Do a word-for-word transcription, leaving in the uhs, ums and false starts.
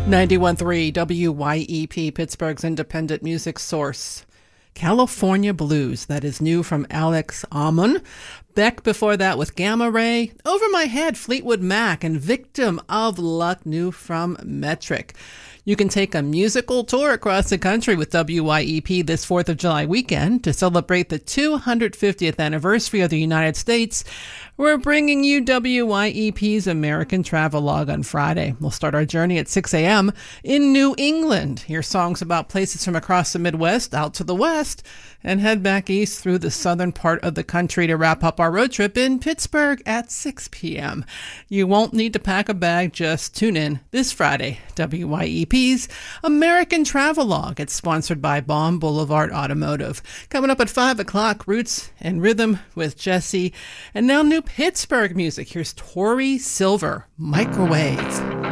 ninety-one point three W Y E P, Pittsburgh's independent music source. California Blues, that is new from Alex Amon. Beck before that with Gamma Ray. Over My Head, Fleetwood Mac, and Victim of Luck, new from Metric. You can take a musical tour across the country with W Y E P this fourth of July weekend to celebrate the two hundred fiftieth anniversary of the United States. We're bringing you W Y E P's American Travelogue on Friday. We'll start our journey at six a.m. in New England. Hear songs about places from across the Midwest out to the West, and head back east through the southern part of the country to wrap up our road trip in Pittsburgh at six p.m. You won't need to pack a bag, just tune in this Friday. W Y E P's American Travelogue. It's sponsored by Baum Boulevard Automotive. Coming up at five o'clock, Roots and Rhythm with Jesse. And now new Pittsburgh music. Here's Tori Silver, Microwave.